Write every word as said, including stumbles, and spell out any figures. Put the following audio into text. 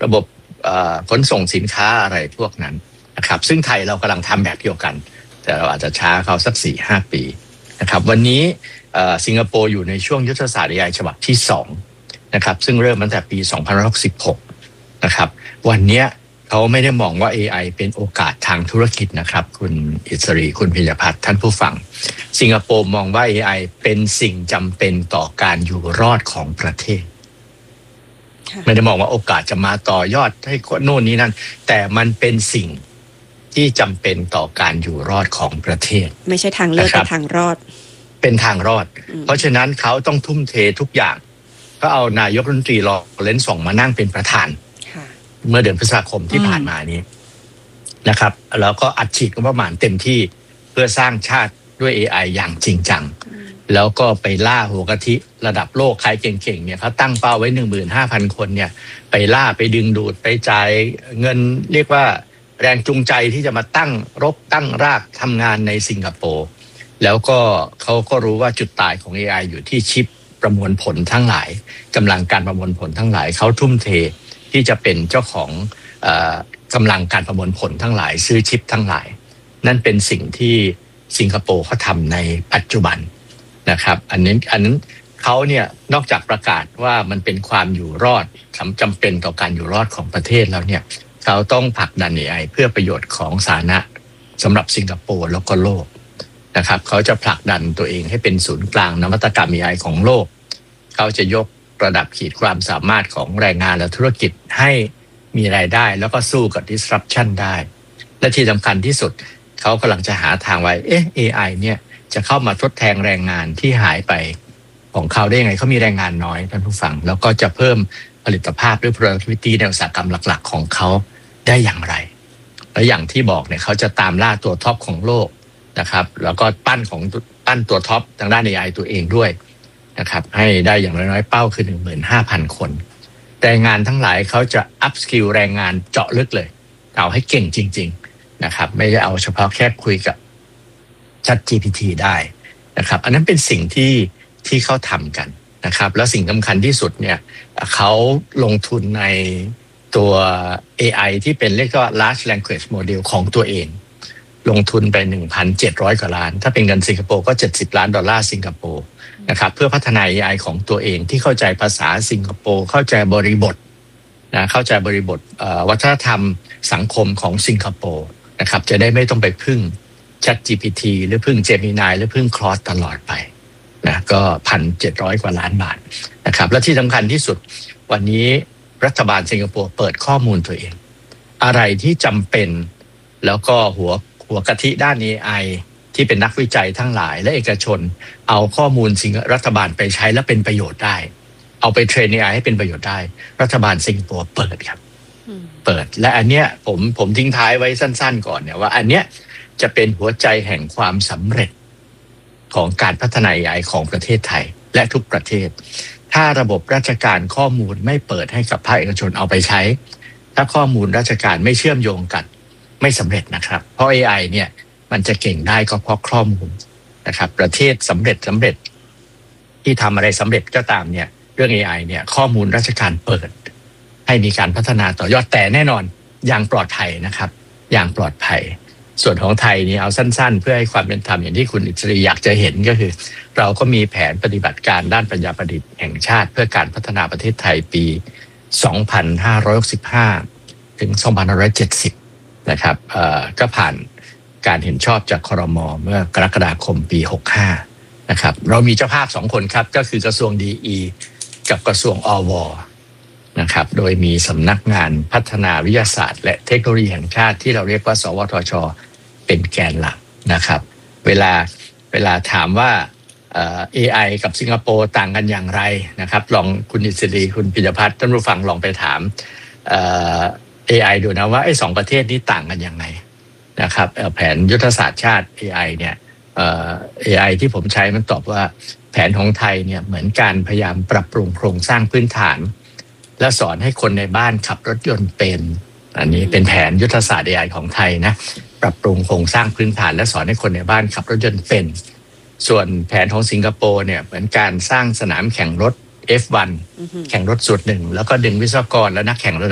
ระบบขนส่งสินค้าอะไรพวกนั้นนะครับซึ่งไทยเรากำลังทำแบบเดียวกันแต่เราอาจจะช้าเขาสัก สี่ห้า ปีนะครับวันนี้สิงคโปร์อยู่ในช่วงยุทธศาสตร์ เอ ไอ ฉบับที่สองนะครับซึ่งเริ่มตั้งแต่ปีสองพันห้าร้อยหกสิบหกนะครับวันนี้เขาไม่ได้มองว่า เอ ไอ เป็นโอกาสทางธุรกิจนะครับคุณอิสรีคุณพิยพัฒน์ท่านผู้ฟังสิงคโปร์มองว่า เอ ไอ เป็นสิ่งจำเป็นต่อการอยู่รอดของประเทศไม่ได้มองว่าโอกาสจะมาต่อยอดให้โน่นนี้นั่นแต่มันเป็นสิ่งที่จำเป็นต่อการอยู่รอดของประเทศไม่ใช่ทางเลือกแต่ทางรอดเป็นทางรอดเพราะฉะนั้นเขาต้องทุ่มเททุกอย่างก็เอานายกรัฐมนตรีลอเรนซ์ ส่งมานั่งเป็นประธานเมื่อเดือนพฤษภาคมที่ผ่านมานี้นะครับแล้วก็อัดฉีดงบประมาณเต็มที่เพื่อสร้างชาติด้วย เอ ไอ อย่างจริงจังแล้วก็ไปล่าหัวกะทิระดับโลกใครเก่งๆเนี่ยเขาตั้งเป้าไว้ หนึ่งหมื่นห้าพัน คนเนี่ยไปล่าไปดึงดูดไปจ่ายเงินเรียกว่าแรงจูงใจที่จะมาตั้งรกตั้งรากทำงานในสิงคโปร์แล้วก็เขาก็รู้ว่าจุดตายของ เอ ไอ อยู่ที่ชิปประมวลผลทั้งหลายกำลังการประมวลผลทั้งหลายเขาทุ่มเทที่จะเป็นเจ้าของเอ่อกำลังการประมวลผลทั้งหลายซื้อชิปทั้งหลายนั่นเป็นสิ่งที่สิงคโปร์เขาทำในปัจจุบันนะครับอันนี้อันนั้นเขาเนี่ยนอกจากประกาศว่ามันเป็นความอยู่รอดจำเป็นต่อการอยู่รอดของประเทศแล้วเนี่ยเขาต้องผลักดัน เอ ไอ เพื่อประโยชน์ของสาธารณะสำหรับสิงคโปร์แล้วก็โลกนะครับเขาจะผลักดันตัวเองให้เป็นศูนย์กลางนวัตกรรม เอ ไอ ของโลกเขาจะยกระดับขีดความสามารถของแรงงานและธุรกิจให้มีรายได้แล้วก็สู้กับ disruption ได้และที่สำคัญที่สุดเขากำลังจะหาทางไว้เอ๊ะ เอ ไอ เนี่ยจะเข้ามาทดแทนแรงงานที่หายไปของเขาได้ยังไงเขามีแรงงานน้อยท่านผู้ฟังแล้วก็จะเพิ่มผลิตภาพด้วย productivity ในอุตสาหกรรมหลักๆของเขาได้อย่างไรและอย่างที่บอกเนี่ยเขาจะตามล่าตัวท็อปของโลกนะครับแล้วก็ปั้นของปั้นตัวท็อปทางด้าน เอ ไอ ตัวเองด้วยนะครับให้ได้อย่างน้อยๆเป้าคือ หนึ่งหมื่นห้าพัน คนแรงงานทั้งหลายเขาจะ up skill แรงงานเจาะลึกเลยเอาให้เก่งจริงๆนะครับไม่ได้เอาเฉพาะแค่คุยกับ Chat จี พี ที ได้นะครับอันนั้นเป็นสิ่งที่ที่เขาทำกันนะครับแล้วสิ่งสำคัญที่สุดเนี่ยเขาลงทุนในตัว เอ ไอ ที่เป็นเรียกว่า large language model ของตัวเองลงทุนไป หนึ่งพันเจ็ดร้อย กว่าล้านถ้าเป็นเงินสิงคโปร์ก็เจ็ดสิบล้านดอลลาร์สิงคโปร์นะครับเพื่อพัฒนา เอ ไอ ของตัวเองที่เข้าใจภาษาสิงคโปร์เข้าใจบริบทนะเข้าใจบริบทวัฒนธรรมสังคมของสิงคโปร์นะครับจะได้ไม่ต้องไปพึ่ง Chat จี พี ที หรือพึ่ง Gemini หรือพึ่ง Claude ตลอดไปนะก็ หนึ่งพันเจ็ดร้อย กว่าล้านบาทนะครับและที่สำคัญที่สุดวันนี้รัฐบาลสิงคโปร์เปิดข้อมูลตัวเองอะไรที่จำเป็นแล้วก็หัวหัวกะทิด้าน เอ ไอ ที่เป็นนักวิจัยทั้งหลายและเอกชนเอาข้อมูลสิงรัฐบาลไปใช้และเป็นประโยชน์ได้เอาไปเทรน เอ ไอ ให้เป็นประโยชน์ได้รัฐบาลสิงคโปร์เปิดครับเปิดและอันเนี้ยผมผมทิ้งท้ายไว้สั้นๆก่อนเนี่ยว่าอันเนี้ยจะเป็นหัวใจแห่งความสำเร็จของการพัฒนา เอ ไอ ของประเทศไทยและทุกประเทศถ้าระบบราชการข้อมูลไม่เปิดให้กับภาคเอกชนเอาไปใช้ถ้าข้อมูลราชการไม่เชื่อมโยงกันไม่สำเร็จนะครับเพราะ เอ ไอ เนี่ยมันจะเก่งได้ก็เพราะข้อมูลนะครับประเทศสำเร็จสำเร็จที่ทำอะไรสำเร็จก็ตามเนี่ยเรื่อง เอ ไอ เนี่ยข้อมูลราชการเปิดให้มีการพัฒนาต่อยอดแต่แน่นอนอย่างปลอดภัยนะครับอย่างปลอดภัยส่วนของไทยนี่เอาสั้นๆเพื่อให้ความเป็นธรรมอย่างที่คุณอิสรีอยากจะเห็นก็คือเราก็มีแผนปฏิบัติการด้านปัญญาประดิษฐ์แห่งชาติเพื่อการพัฒนาประเทศไทยปีสองพันห้าร้อยหกสิบห้าถึงสองพันห้าร้อยเจ็ดสิบนะครับเอ่อก็ผ่านการเห็นชอบจากครม.เมื่อกรกฎาคมปีหกสิบห้านะครับเรามีเจ้าภาพสองคนครับก็คือกระทรวง ดี อี กับกระทรวงอว.นะครับโดยมีสำนักงานพัฒนาวิทยาศาสตร์และเทคโนโลยีแห่งชาติที่เราเรียกว่าสวทช.เป็นแกนหลักนะครับเวลาเวลาถามว่าเอ่อ เอ ไอ กับสิงคโปร์ต่างกันอย่างไรนะครับลองคุณอิสรีคุณปิยพัฒน์ท่านผู้ฟังลองไปถามเอ่อ เอ ไอ ดูนะว่าไอ้สองประเทศนี้ต่างกันอย่างไรนะครับแผนยุทธศาสตร์ชาติ เอ ไอ เนี่ยเอ่อ เอ ไอ ที่ผมใช้มันตอบว่าแผนของไทยเนี่ยเหมือนการพยายามปรับปรุงโครงสร้างพื้นฐานและสอนให้คนในบ้านขับรถยนต์เป็นอันนี้เป็นแผนยุทธศาสตร์ เอ ไอ ของไทยนะปรับปรุงโครงสร้างพื้นฐานและสอนให้คนในบ้านขับรถยนต์เป็นส่วนแผนของสิงคโปร์เนี่ยเหมือนการสร้างสนามแข่งรถ เอฟ วัน แข่งรถสูตรหนึ่งแล้วก็ดึงวิศวกรและนักแข่งระดับ